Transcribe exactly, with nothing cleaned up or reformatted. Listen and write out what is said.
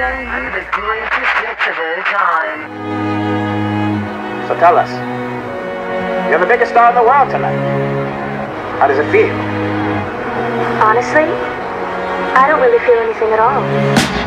gave you the greatest hits of all time. So tell us, you're the biggest star in the world tonight. How does it feel? Honestly, I don't really feel anything at all.